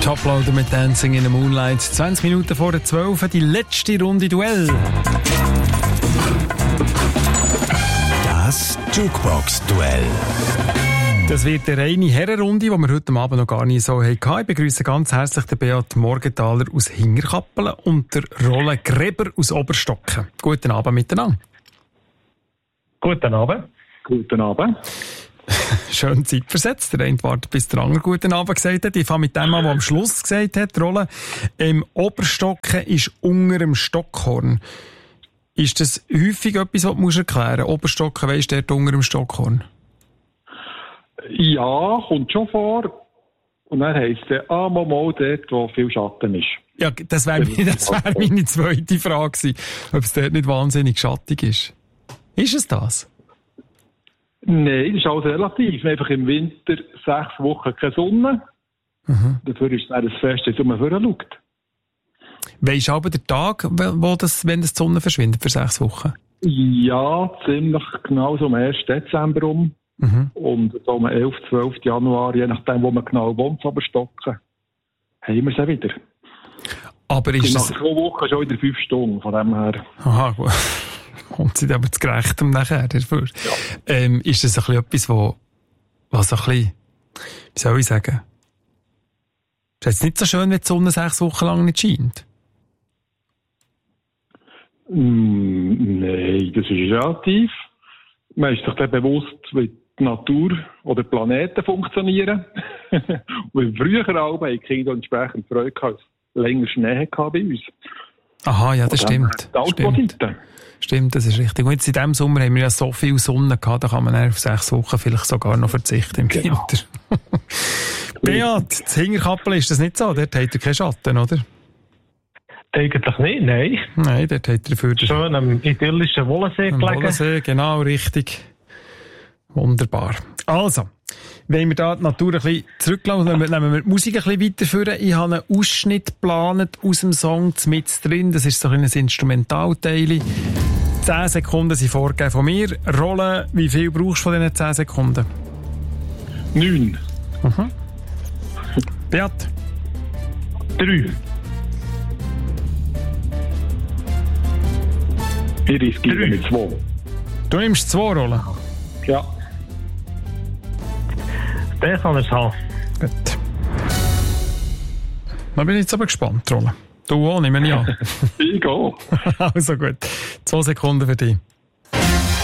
Toploader mit Dancing in the Moonlight. 20 Minuten vor der 12, die letzte Runde Duell. Das Jukebox-Duell. Das wird eine reine Herrenrunde, die wir heute Abend noch gar nicht so hatten. Ich begrüße ganz herzlich den Beat Morgenthaler aus Hinterkappelen und der Roland Greber aus Oberstocken. Guten Abend miteinander. Guten Abend. Guten Abend. Schön zeitversetzt. Der eine wartet, bis der andere guten Abend gesagt hat. Ich fange mit dem an, der am Schluss gesagt hat, Roland. Oberstocken ist unter dem Stockhorn. Ist das häufig etwas, was du erklären musst? Oberstocken, weisst du, dort unter dem Stockhorn? Ja, kommt schon vor. Und dann heisst es, mal dort, wo viel Schatten ist. Ja, das wäre meine zweite Frage gewesen, ob es dort nicht wahnsinnig schattig ist. Ist es das? Nein, das ist alles relativ. Einfach im Winter 6 Wochen keine Sonne. Mhm. Dafür ist es ein Fest, das man schaut. Weisst du aber den Tag, wenn die Sonne verschwindet für 6 Wochen? Ja, ziemlich genau so am 1. Dezember rum. Mhm. Und so am 11., 12. Januar, je nachdem, wo man genau wohnt, aber stocken, haben wir sie wieder. Aber ist nach 2 Wochen schon wieder 5 Stunden, von dem her. Aha, gut. Kommt sie aber zu Gerechtem nachher dafür. Ja. Ist das ein bisschen etwas, was ein bisschen, wie soll ich sagen, ist es nicht so schön, wenn die Sonne 6 Wochen lang nicht scheint? Nein, das ist relativ. Man ist sich dann bewusst, wie die Natur oder Planeten funktionieren. Und früher haben die Kinder entsprechend Freude gehabt, länger Schnee gehabt bei uns. Aha, ja, das stimmt. Stimmt, das ist richtig. Und jetzt in diesem Sommer haben wir ja so viel Sonne gehabt, da kann man auf 6 Wochen vielleicht sogar noch verzichten im Winter. Beat, das Hinterkappel ist das nicht so? Dort hat er keinen Schatten, oder? Eigentlich nicht, nein. Nein, dort hat er dafür... Schön am idyllischen Wollensee gelegen. Wollensee, genau, richtig. Wunderbar. Also, wenn wir da die Natur ein bisschen zurücklassen, nehmen wir die Musik ein bisschen weiterführen. Ich habe einen Ausschnitt geplant aus dem Song mit drin. Das ist so ein Instrumentalteil. 10 Sekunden sind vorgegeben von mir. Rolle, wie viel brauchst du von diesen 10 Sekunden? 9. Mhm. Beat? 3. Ich riskiere mit 2. Du nimmst 2 Rollen? Ja. Den kann ich haben. Gut. Dann bin ich jetzt aber gespannt, Rolle. Du auch, nehme ich an. Ich gehe. Also gut. 2 Sekunden für dich.